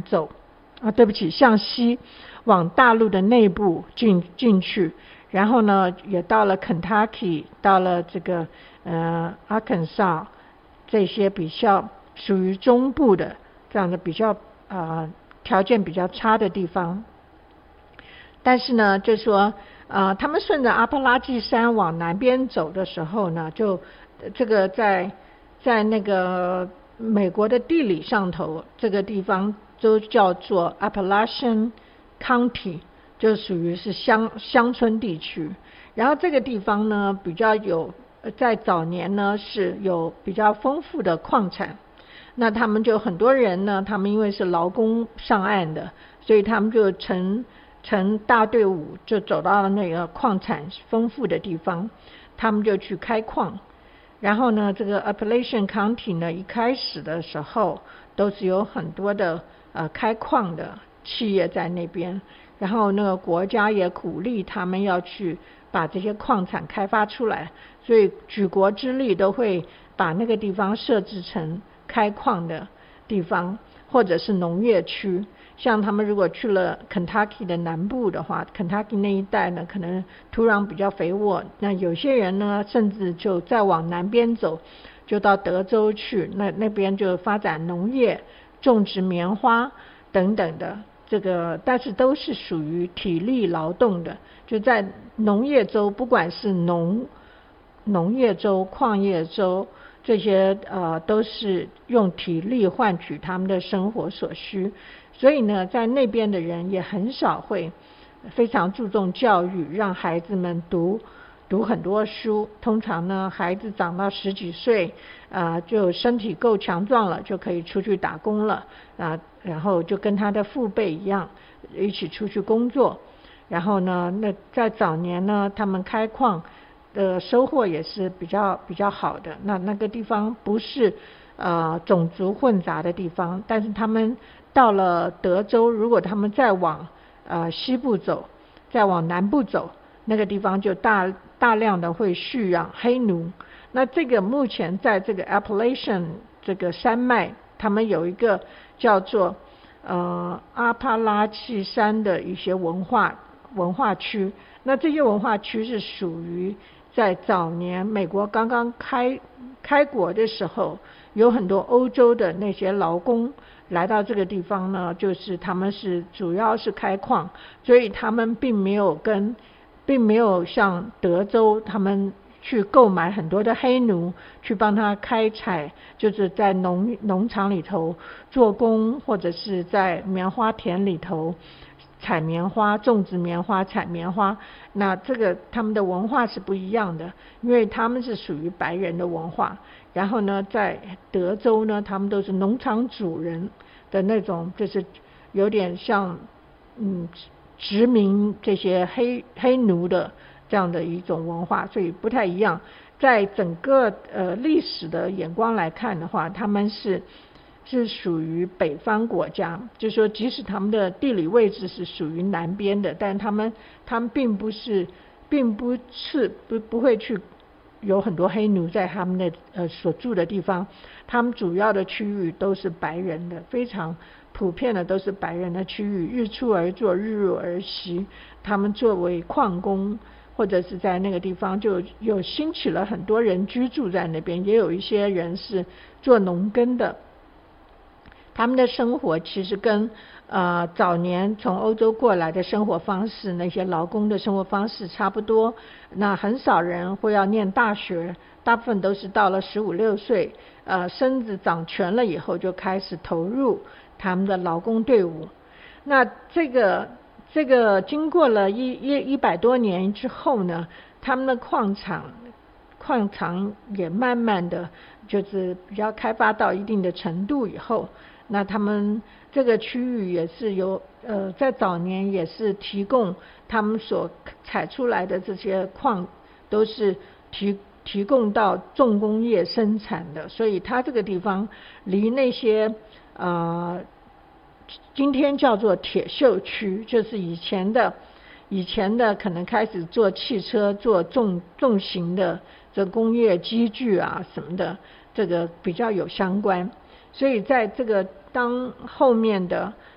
走对不起，向西往大陆的内部进去，然后呢也到了 Kentucky， 到了这个Arkansas， 这些比较属于中部的这样的比较条件比较差的地方。但是呢就说他们顺着阿帕拉契山往南边走的时候呢，就这个在那个美国的地理上头，这个地方都叫做 Appalachian County， 就属于是乡村地区。然后这个地方呢比较有在早年呢是有比较丰富的矿产，那他们就很多人呢，他们因为是劳工上岸的，所以他们就成大队伍就走到了那个矿产丰富的地方，他们就去开矿。然后呢这个 Appalachian County 呢一开始的时候都是有很多的开矿的企业在那边，然后那个国家也鼓励他们要去把这些矿产开发出来，所以举国之力都会把那个地方设置成开矿的地方或者是农业区。像他们如果去了 Kentucky 的南部的话， Kentucky 那一带呢可能土壤比较肥沃，那有些人呢甚至就再往南边走，就到德州去，那边就发展农业，种植棉花等等的，这个但是都是属于体力劳动的，就在农业州，不管是农业州、矿业州，这些都是用体力换取他们的生活所需。所以呢在那边的人也很少会非常注重教育，让孩子们读很多书。通常呢孩子长到10几岁就身体够强壮了，就可以出去打工了然后就跟他的父辈一样一起出去工作。然后呢那在早年呢他们开矿的收获也是比较好的。那个地方不是种族混杂的地方，但是他们到了德州，如果他们再往西部走，再往南部走，那个地方就大量的会蓄养黑奴。那这个目前在这个 Appalachian 这个山脉，他们有一个叫做阿帕拉契山的一些文化区。那这些文化区是属于在早年美国刚刚开国的时候，有很多欧洲的那些劳工来到这个地方呢，就是他们是主要是开矿，所以他们并没有像德州他们去购买很多的黑奴去帮他开采，就是在农场里头做工，或者是在棉花田里头采棉花、种植棉花、采棉花。那这个他们的文化是不一样的，因为他们是属于白人的文化。然后呢在德州呢他们都是农场主人的那种，就是有点像殖民这些黑奴的这样的一种文化，所以不太一样。在整个历史的眼光来看的话，他们是属于北方国家，就是说即使他们的地理位置是属于南边的，但他们并不会去有很多黑奴在他们的所住的地方。他们主要的区域都是白人的，非常普遍的都是白人的区域，日出而作日入而息。他们作为矿工或者是在那个地方就有兴起了很多人居住在那边，也有一些人是做农耕的。他们的生活其实跟早年从欧洲过来的生活方式，那些劳工的生活方式差不多。那很少人会要念大学，大部分都是到了15、16岁身子长全了以后就开始投入他们的劳工队伍。那这个经过了100多年之后呢，他们的矿场也慢慢的就是比较开发到一定的程度以后，那他们这个区域也是有在早年也是提供他们所采出来的这些矿都是提供到重工业生产的，所以它这个地方离那些今天叫做铁锈区，就是以前的可能开始做汽车、做重型的这工业机具啊什么的，这个比较有相关。所以在这个当后面的